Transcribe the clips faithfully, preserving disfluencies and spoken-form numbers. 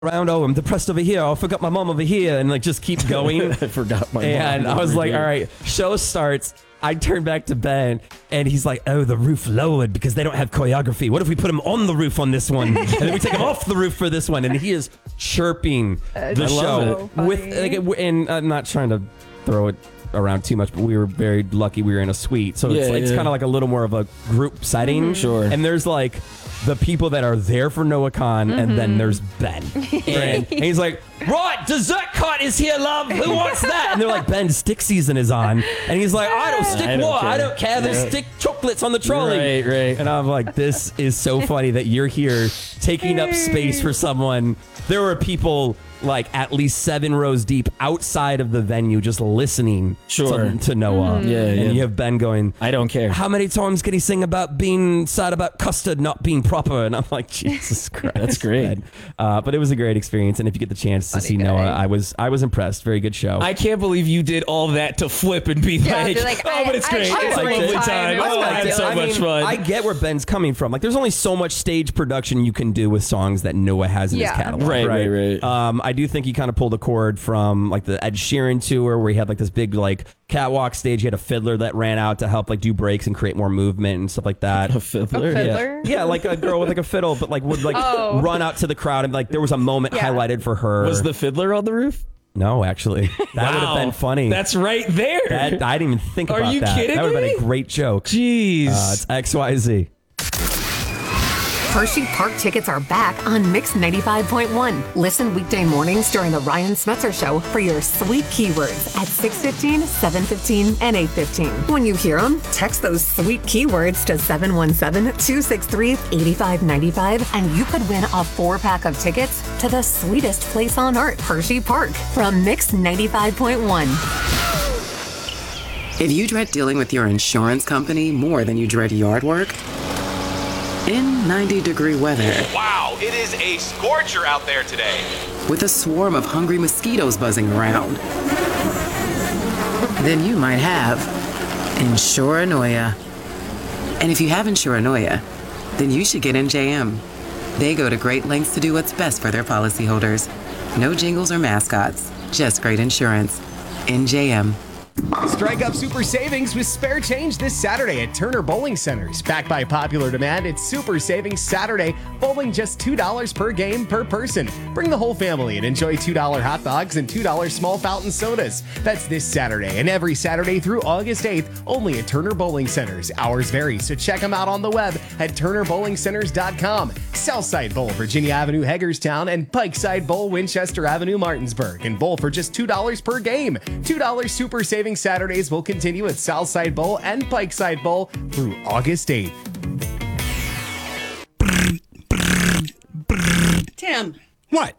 around. Oh, I'm depressed over here. Oh, I forgot my mom over here. And like just keep going. I forgot my and mom. And I was like, here. all right, show starts. I turn back to Ben, and he's like, oh, the roof lowered because they don't have choreography. What if we put him on the roof on this one? And then we take him off the roof for this one. And he is chirping Uh, the I show. love with it. like, And I'm not trying to throw it around too much, but we were very lucky we were in a suite. So it's, Yeah, it's yeah. kind of like a little more of a group setting. Sure. And there's like the people that are there for Noah Khan, and then there's Ben. and, and he's like, right, dessert cut is here, love. Who wants that? And they're like, Ben, stick season is on. And he's like, I don't stick I don't what? care. I don't care. There's Yeah. stick chocolates on the trolley. Right, right. And I'm like, this is so funny that you're here taking up space for someone. There were people like at least seven rows deep outside of the venue just listening Sure. to, to Noah. Mm-hmm. Yeah, and yeah. you have Ben going, I don't care. how many times can he sing about being sad about custard not being proper? And I'm like, Jesus Christ. That's great. Ben. Uh, but it was a great experience. And if you get the chance to Funny see guy. Noah, I was I was impressed. Very good show. I can't believe you did all that to flip and be Yeah, like, be like, oh, I- but it's I- great. I It's a had a lovely great time. time. It was Oh, I had fun. so I much mean, fun. I get where Ben's coming from. Like, there's only so much stage production you can do with songs that Noah has in Yeah. his catalog. Right, right, right. Um, I do think he kind of pulled a chord from like the Ed Sheeran tour, where he had like this big like catwalk stage. He had a fiddler that ran out to help like do breaks and create more movement and stuff like that. A fiddler? A Yeah. fiddler? Yeah, like a girl with like a fiddle, but like would like Oh. run out to the crowd and like there was a moment Yeah. highlighted for her. Was the fiddler on the roof? No, actually, that would have Wow. been funny. That's right there. that I didn't even think Are about you that. kidding That would have been me? a great joke. Jeez. Uh, it's X Y Z. Hershey Park tickets are back on Mix ninety-five point one. Listen weekday mornings during the Ryan Smetzer Show for your sweet keywords at six fifteen, seven fifteen, and eight fifteen. When you hear them, text those sweet keywords to seven one seven, two six three, eight five nine five and you could win a four-pack of tickets to the sweetest place on earth, Hershey Park, from Mix ninety-five point one. If you dread dealing with your insurance company more than you dread yard work, in ninety degree weather, Wow, it is a scorcher out there today. with a swarm of hungry mosquitoes buzzing around, then you might have Insuranoia. And if you have Insuranoia, then you should get N J M. They go to great lengths to do what's best for their policyholders. No jingles or mascots, just great insurance. N J M. Strike up super savings with spare change this Saturday at Turner Bowling Centers. Backed by popular demand, it's Super Savings Saturday. Bowling just two dollars per game per person. Bring the whole family and enjoy two dollar hot dogs and two dollar small fountain sodas. That's this Saturday and every Saturday through August eighth, only at Turner Bowling Centers. Hours vary, so check them out on the web at turner bowling centers dot com. Southside Bowl, Virginia Avenue, Hagerstown, and Pikeside Bowl, Winchester Avenue, Martinsburg. And bowl for just two dollars per game. two dollar Super Savings Saturdays will continue at Southside Bowl and Pikeside Bowl through August eighth. Tim. What?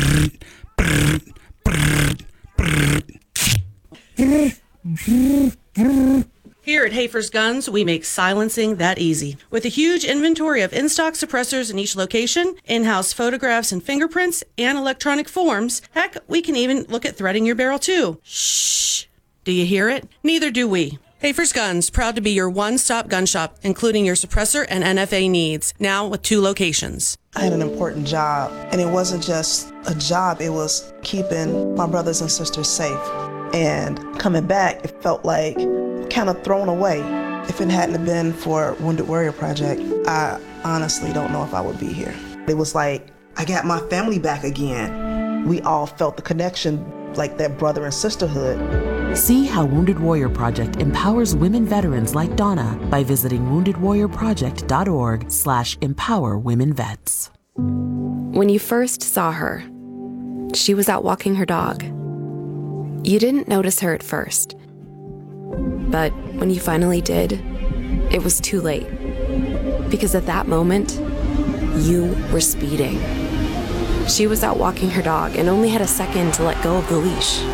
Here at Hafer's Guns, we make silencing that easy. With a huge inventory of in-stock suppressors in each location, in-house photographs and fingerprints, and electronic forms, heck, we can even look at threading your barrel too. Shh. Do you hear it? Neither do we. Hafer's Guns, proud to be your one-stop gun shop, including your suppressor and N F A needs, now with two locations. I had an important job, and it wasn't just a job, it was keeping my brothers and sisters safe. And coming back, it felt like kind of thrown away. If it hadn't been for Wounded Warrior Project, I honestly don't know if I would be here. It was like, I got my family back again. We all felt the connection, like that brother and sisterhood. See how Wounded Warrior Project empowers women veterans like Donna by visiting wounded warrior project dot org slash empower women vets. When you first saw her, she was out walking her dog. You didn't notice her at first. But when you finally did, it was too late. Because at that moment, you were speeding. She was out walking her dog and only had a second to let go of the leash.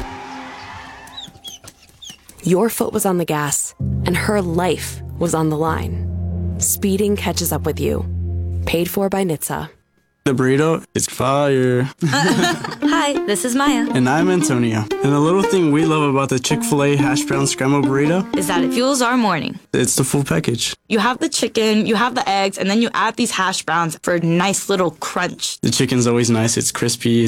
Your foot was on the gas, and her life was on the line. Speeding catches up with you. Paid for by N H T S A. The burrito is fire. Hi, this is Maya. And I'm Antonio. And the little thing we love about the Chick-fil-A hash brown scrambled burrito is that it fuels our morning. It's the full package. You have the chicken, you have the eggs, and then you add these hash browns for a nice little crunch. The chicken's always nice. It's crispy.